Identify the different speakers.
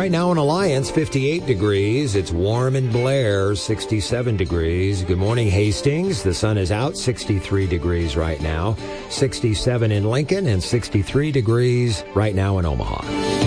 Speaker 1: Right now in Alliance, 58 degrees. It's warm in Blair, 67 degrees. Good morning, Hastings. The sun is out, 63 degrees right now. 67 in Lincoln and 63 degrees right now in Omaha.